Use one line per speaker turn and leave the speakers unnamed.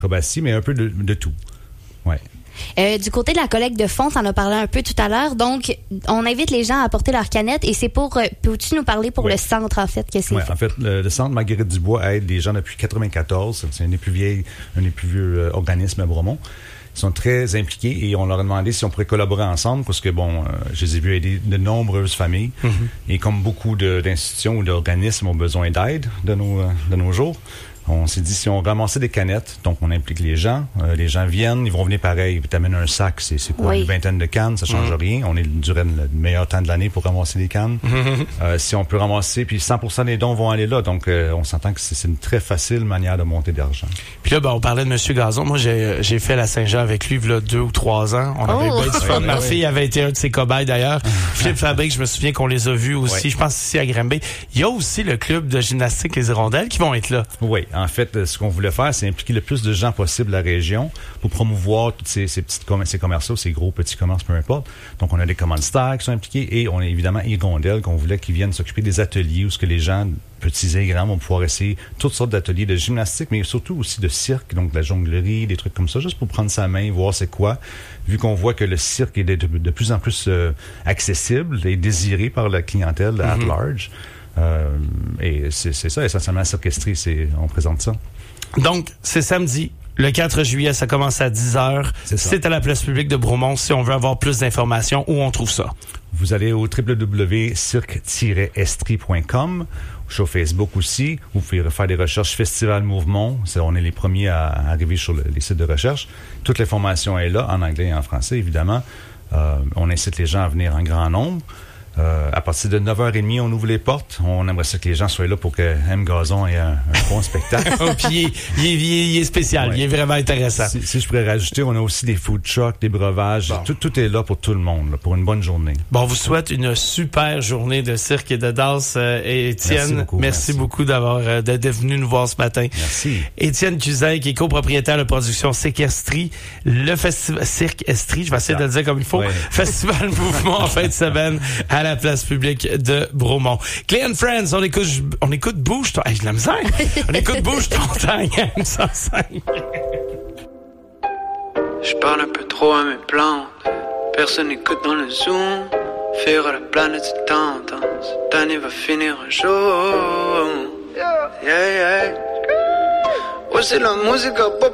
acrobatie, mais un peu de tout. Ouais.
Du côté de la collecte de fonds, t'en as parlé un peu tout à l'heure. Donc, on invite les gens à apporter leurs canettes et c'est pour... peux-tu nous parler pour le centre, en fait, que c'est fait?
En fait, le centre Marguerite Dubois aide les gens depuis 1994. C'est un des plus vieux organismes à Bromont. Ils sont très impliqués et on leur a demandé si on pourrait collaborer ensemble parce que, je les ai vus aider de nombreuses familles. Mm-hmm. Et comme beaucoup d'institutions ou d'organismes ont besoin d'aide de nos jours, on s'est dit, si on ramassait des canettes, donc on implique les gens viennent, ils vont venir pareil, ils t'amènent un sac, c'est quoi, une vingtaine de cannes, ça change rien. On est durant le meilleur temps de l'année pour ramasser des cannes. Si on peut ramasser, puis 100% des dons vont aller là, donc on s'entend que c'est une très facile manière de monter d'argent.
Puis là, on parlait de M. Gazon. Moi, j'ai fait la Saint-Jean avec lui, il y a 2 ou 3 ans. On avait bien du fun. Ma fille avait été un de ses cobayes, d'ailleurs. Philippe Fabrique, je me souviens qu'on les a vus aussi, je pense ici à Granby. Il y a aussi le club de gymnastique Les Hirondelles qui vont être là.
Oui. En fait, ce qu'on voulait faire, c'est impliquer le plus de gens possible la région pour promouvoir tous ces commerces, ces gros petits commerces, peu importe. Donc, on a des commanditaires qui sont impliqués et on a évidemment Hirondelles qu'on voulait qu'ils viennent s'occuper des ateliers où ce que les gens, petits et grands, vont pouvoir essayer toutes sortes d'ateliers de gymnastique, mais surtout aussi de cirque, donc de la jonglerie, des trucs comme ça, juste pour prendre sa main, voir c'est quoi. Vu qu'on voit que le cirque est de plus en plus accessible et désiré par la clientèle at large. Et c'est ça, essentiellement, Cirque Estrie, on présente ça.
Donc, c'est samedi, le 4 juillet, ça commence à 10h. C'est à la place publique de Bromont. Si on veut avoir plus d'informations, où on trouve ça?
Vous allez au www.cirque-estrie.com, sur Facebook aussi. Vous pouvez faire des recherches Festival Mouvement. On est les premiers à arriver sur les sites de recherche. Toute l'information est là, en anglais et en français, évidemment. On incite les gens à venir en grand nombre. À partir de 9h30, on ouvre les portes. On aimerait ça que les gens soient là pour que M. Gazon ait un bon spectacle.
Puis il est spécial, il est vraiment intéressant.
Si je pourrais rajouter, on a aussi des food trucks, des breuvages. Bon. Tout est là pour tout le monde, là, pour une bonne journée.
On vous souhaite une super journée de cirque et de danse. Et Étienne, merci beaucoup d'être venu nous voir ce matin.
Merci.
Étienne Cusin, qui est copropriétaire de production Cirque Estrie, le festival Cirque Estrie, je vais essayer de le dire comme il faut. Festival Mouvement en fin de semaine à la place publique de Bromont. Clay and Friends, on écoute Bouge ton... Hey, j'ai de la misère. On écoute Bouge ton temps,
Je parle un peu trop à mes plantes. Personne n'écoute dans le Zoom. Faire à la planète du temps. Cette année va finir un jour. Yeah, yeah. Ouais, c'est la musique à pop.